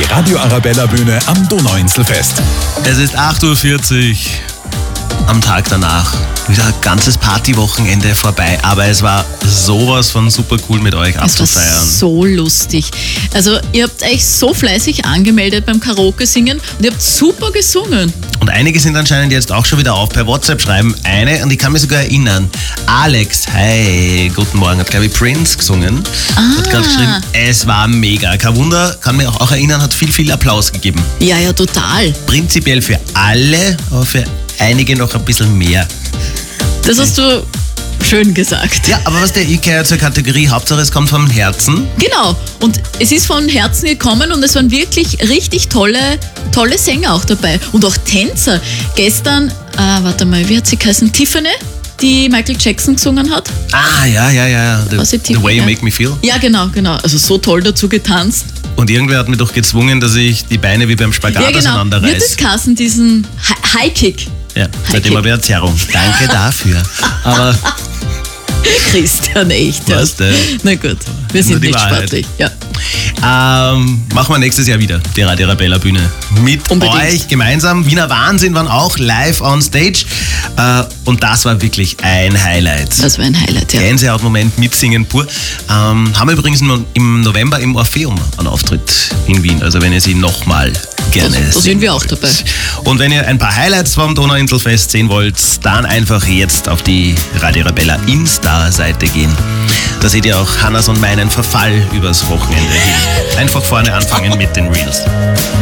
Radio Arabella Bühne am Donauinselfest. Es ist 8:40 Uhr am Tag danach. Wieder ein ganzes Partywochenende vorbei, aber es war sowas von super cool mit euch abzufeiern. Es war so lustig. Also ihr habt euch so fleißig angemeldet beim Karaoke singen und ihr habt super gesungen. Und einige sind anscheinend jetzt auch schon wieder auf per WhatsApp schreiben. Eine, und ich kann mich sogar erinnern, Alex, hey, guten Morgen, hat glaube ich Prince gesungen. Hat gerade geschrieben, es war mega. Kein Wunder, kann mich auch erinnern, hat viel Applaus gegeben. Ja, total. Prinzipiell für alle, aber für einige noch ein bisschen mehr. Das hast du schön gesagt. Ja, aber was ich gehöre zur Kategorie, Hauptsache es kommt vom Herzen. Genau. Und es ist von Herzen gekommen und es waren wirklich richtig tolle Sänger auch dabei. Und auch Tänzer. Gestern, wie hat sie geheißen? Tiffany, die Michael Jackson gesungen hat. Ah, ja. The Way You Make Me Feel. Ja, genau. Also so toll dazu getanzt. Und irgendwer hat mich doch gezwungen, dass ich die Beine wie beim Spagat auseinanderreiße. Wird das Kassen, diesen High-Kick? Ja, seitdem habe ich eine Zerrung. Danke dafür. Aber Christian, echt. Ja. Was denn? Na gut, wir sind nicht sportlich. Ja. Machen wir nächstes Jahr wieder die Radio Arabella Bühne. Mit euch gemeinsam. Wiener Wahnsinn waren auch live on stage. Und das war wirklich ein Highlight. Das war ein Highlight, ja. Gänsehautmoment, mitsingen pur. Haben wir übrigens im November im Orpheum einen Auftritt in Wien. Also wenn ihr sie nochmal gerne seht. Da sind wir auch dabei. Und wenn ihr ein paar Highlights vom Donauinselfest sehen wollt, dann einfach jetzt auf die Radio Arabella Insta-Seite gehen. Da seht ihr auch Hannas und meinen Verfall übers Wochenende hin. Einfach vorne anfangen mit den Reels.